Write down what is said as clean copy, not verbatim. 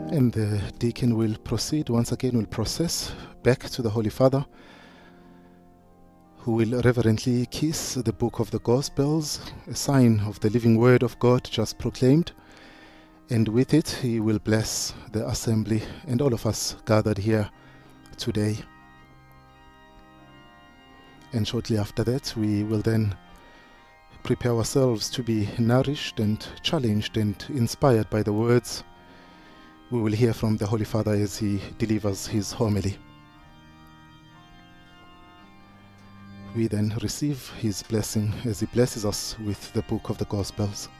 And the deacon will proceed once again, will process back to the Holy Father, who will reverently kiss the book of the Gospels, a sign of the living word of God just proclaimed. And with it, he will bless the assembly and all of us gathered here today. And shortly after that, we will then prepare ourselves to be nourished and challenged and inspired by the words we will hear from the Holy Father as he delivers his homily. We then receive his blessing as he blesses us with the book of the Gospels.